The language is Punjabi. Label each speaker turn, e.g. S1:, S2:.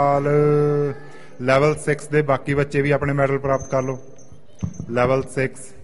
S1: ਲੈਵਲ 6 ਦੇ ਬਾਕੀ ਬੱਚੇ ਵੀ ਆਪਣੇ ਮੈਡਲ ਪ੍ਰਾਪਤ ਕਰ ਲਓ। ਲੈਵਲ 6